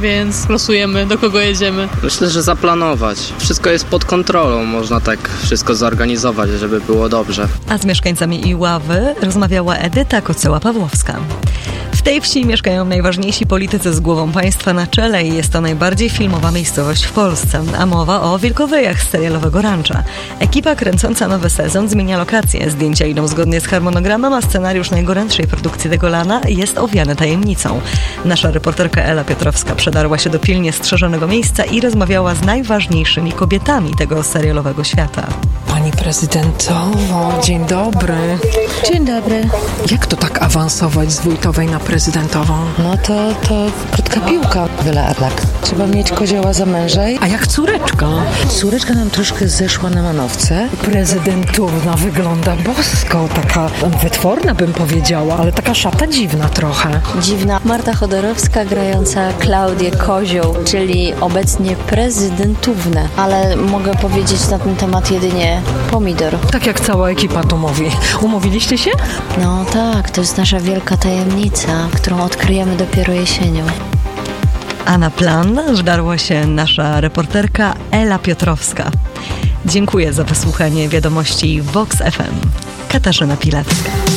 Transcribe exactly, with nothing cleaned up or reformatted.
więc losujemy, do kogo jedziemy. Myślę, że zaplanować. Wszystko jest pod kontrolą, można tak wszystko zorganizować, żeby było dobrze. A z mieszkańcami Iławy rozmawiała Edyta Kocyła-Pawłowska. W tej wsi mieszkają najważniejsi politycy z głową państwa na czele i jest to najbardziej filmowa miejscowość w Polsce, a mowa o wilkowyjach z serialowego Rancza. Ekipa kręcąca nowy sezon zmienia lokacje, zdjęcia idą zgodnie z harmonogramem, a scenariusz najgorętszej produkcji tego lana jest owiany tajemnicą. Nasza reporterka Ela Piotrowska przedarła się do pilnie strzeżonego miejsca i rozmawiała z najważniejszymi kobietami tego serialowego świata. Pani prezydentowo, dzień dobry. Dzień dobry. Jak to tak awansować z wójtowej na prezydentową? No to, to krótka piłka, wiele atak. Trzeba mieć kozioła za męża. A jak córeczka? Córeczka nam troszkę zeszła na manowce. Prezydentówna wygląda bosko, taka wytworna bym powiedziała, ale taka szata dziwna trochę. Dziwna. Marta Chodorowska grająca Klaudię Kozioł, czyli obecnie prezydentówne, ale mogę powiedzieć na ten temat jedynie pomidor. Tak jak cała ekipa to mówi. Umówiliście się? No tak, to jest nasza wielka tajemnica, którą odkryjemy dopiero jesienią. A na plan wdarła się nasza reporterka Ela Piotrowska. Dziękuję za wysłuchanie wiadomości Vox F M. Katarzyna Pilecka.